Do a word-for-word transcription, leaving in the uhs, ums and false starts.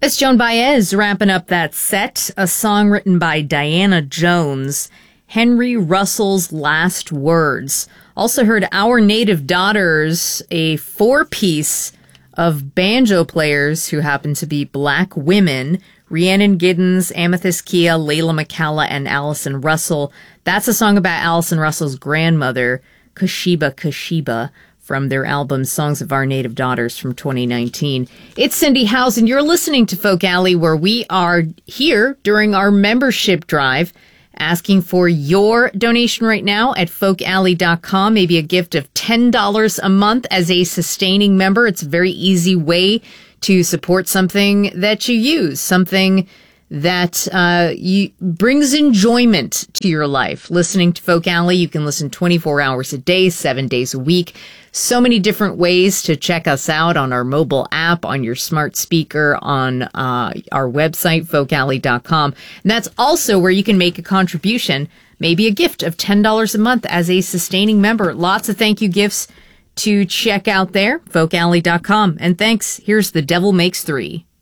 It's Joan Baez wrapping up that set, a song written by Diana Jones, Henry Russell's Last Words. Also heard Our Native Daughters, a four-piece of banjo players who happen to be black women, Rhiannon Giddens, Amethyst Kia, Layla McCalla, and Allison Russell. That's a song about Allison Russell's grandmother, Kashiba Kashiba, from their album Songs of Our Native Daughters from twenty nineteen. It's Cindy Howes, and you're listening to Folk Alley, where we are here during our membership drive, asking for your donation right now at folk alley dot com, maybe a gift of ten dollars a month as a sustaining member. It's a very easy way to support something that you use, something that uh, you, brings enjoyment to your life. Listening to Folk Alley, you can listen twenty-four hours a day, seven days a week. So many different ways to check us out on our mobile app, on your smart speaker, on uh, our website, folk alley dot com. And that's also where you can make a contribution, maybe a gift of ten dollars a month as a sustaining member. Lots of thank you gifts to check out there, folk alley dot com. And thanks. Here's The Devil Makes Three.